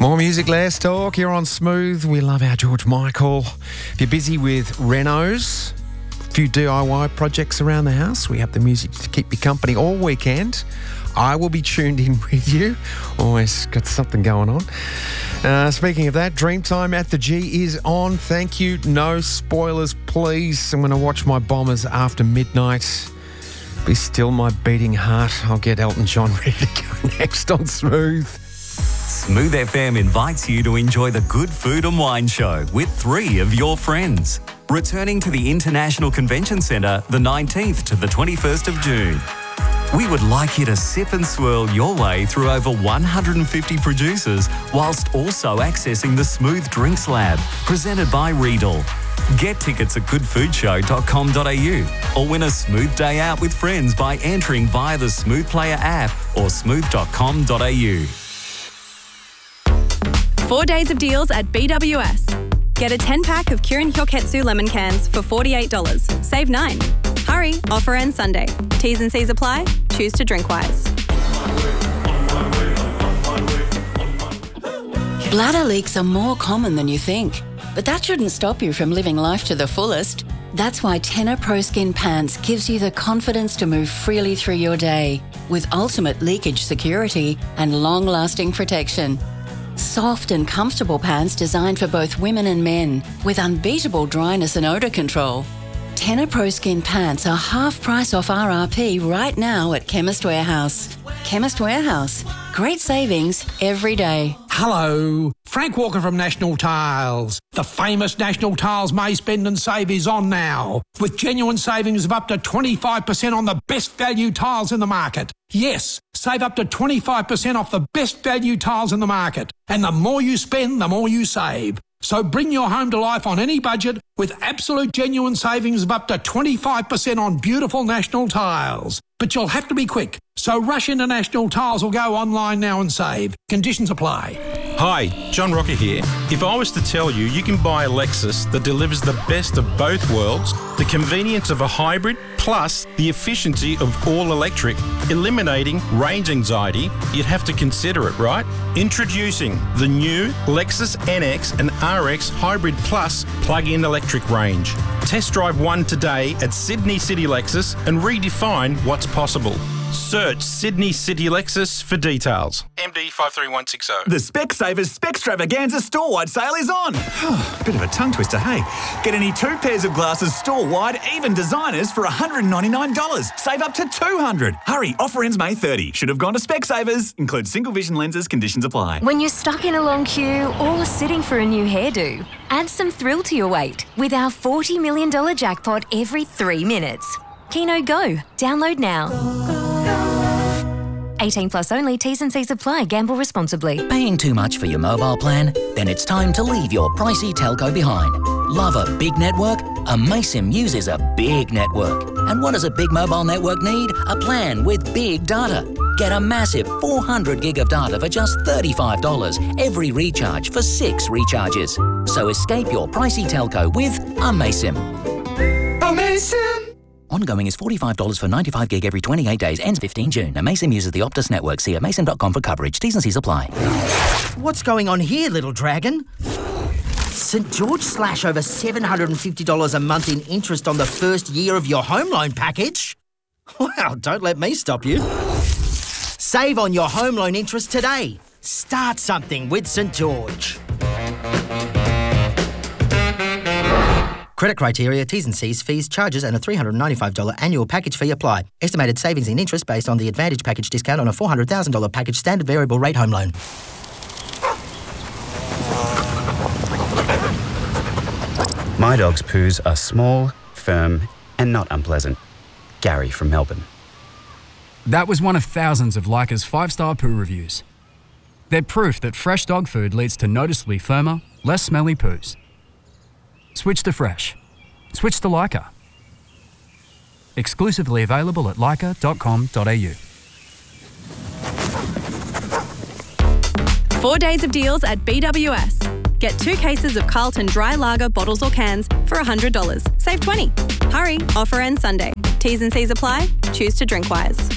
More music, less talk. You're on Smooth. We love our George Michael. If you're busy with renos, a few DIY projects around the house, we have the music to keep you company all weekend. I will be tuned in with you. Always got something going on. Speaking of that, Dreamtime at the G is on. Thank you. No spoilers, please. I'm going to watch my Bombers after midnight. Be still my beating heart. I'll get Elton John ready to go next on Smooth. Smooth FM invites you to enjoy the Good Food and Wine Show with 3 of your friends. Returning to the International Convention Centre the 19th to the 21st of June. We would like you to sip and swirl your way through over 150 producers whilst also accessing the Smooth Drinks Lab, presented by Riedel. Get tickets at goodfoodshow.com.au or win a smooth day out with friends by entering via the Smooth Player app or smooth.com.au. 4 days of deals at BWS. Get a 10-pack of Kirin Hyoketsu lemon cans for $48. Save 9. Hurry, offer ends Sunday. T's and C's apply. Choose to drink wise. Bladder leaks are more common than you think, but that shouldn't stop you from living life to the fullest. That's why Tena Pro Skin Pants gives you the confidence to move freely through your day with ultimate leakage security and long-lasting protection. Soft and comfortable pants designed for both women and men with unbeatable dryness and odour control. Tena Pro Skin Pants are half price off RRP right now at Chemist Warehouse. Chemist Warehouse. Great savings every day. Hello, Frank Walker from National Tiles. The famous National Tiles May Spend and Save is on now, with genuine savings of up to 25% on the best value tiles in the market. Yes, save up to 25% off the best value tiles in the market. And the more you spend, the more you save. So bring your home to life on any budget with absolute genuine savings of up to 25% on beautiful National Tiles. But you'll have to be quick. So rush into National Tiles or go online now and save. Conditions apply. Hi, John Rocker here. If I was to tell you, you can buy a Lexus that delivers the best of both worlds, the convenience of a hybrid plus the efficiency of all electric, eliminating range anxiety, you'd have to consider it, right? Introducing the new Lexus NX and RX Hybrid Plus plug-in electric range. Test drive one today at Sydney City Lexus and redefine what's possible. Search Sydney City Lexus for details. MD 53160. The Specsavers Specstravaganza store-wide sale is on. Bit of a tongue twister, hey? Get any 2 pairs of glasses store-wide, even designers, for $199. Save up to $200. Hurry, offer ends May 30. Should have gone to Specsavers. Includes single vision lenses, conditions apply. When you're stuck in a long queue or sitting for a new hairdo, add some thrill to your wait with our $40 million jackpot every 3 minutes. Keno Go. Download now. 18 plus only. T's and C's apply. Gamble responsibly. Paying too much for your mobile plan? Then it's time to leave your pricey telco behind. Love a big network? Amaysim uses a big network. And what does a big mobile network need? A plan with big data. Get a massive 400 gig of data for just $35 every recharge for 6 recharges. So escape your pricey telco with Amaysim. Amaysim! Ongoing is $45 for 95 gig every 28 days. Ends 15 June. Amaysim uses the Optus network. See amaysim.com for coverage. T's and C's apply. What's going on here, little dragon? St. George slash over $750 a month in interest on the first year of your home loan package? Wow, don't let me stop you. Save on your home loan interest today. Start something with St. George. Credit criteria, T's and C's, fees, charges and a $395 annual package fee apply. Estimated savings in interest based on the Advantage package discount on a $400,000 package standard variable rate home loan. My dog's poos are small, firm and not unpleasant. Gary from Melbourne. That was one of thousands of Leica's 5-star poo reviews. They're proof that fresh dog food leads to noticeably firmer, less smelly poos. Switch to fresh. Switch to Leica. Exclusively available at leica.com.au. 4 days of deals at BWS. Get 2 cases of Carlton Dry Lager bottles or cans for $100. Save 20. Hurry, offer ends Sunday. T's and C's apply. Choose to drink wise.